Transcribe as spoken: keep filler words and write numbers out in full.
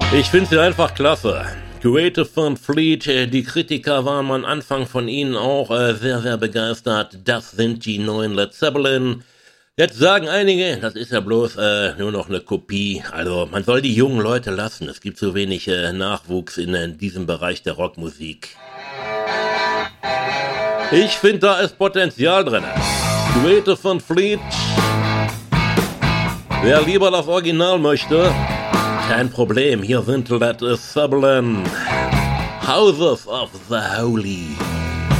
Ich finde sie einfach klasse. Greta Van Fleet, die Kritiker waren am Anfang von ihnen auch äh, sehr, sehr begeistert. Das sind die neuen Led Zeppelin. Jetzt sagen einige, das ist ja bloß äh, nur noch eine Kopie. Also man soll die jungen Leute lassen. Es gibt zu wenig äh, Nachwuchs in, in diesem Bereich der Rockmusik. Ich finde, da ist Potenzial drin. Greta Van Fleet. Wer lieber das Original möchte, kein Problem. Hier sind Led Zeppelin. Houses of the Holy.